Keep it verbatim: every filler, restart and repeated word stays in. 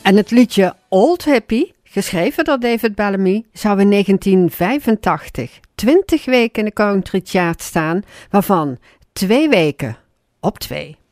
En het liedje Old Hippie, geschreven door David Bellamy, zou in negentien vijfentachtig twintig weken in de country chart staan, waarvan twee weken op twee.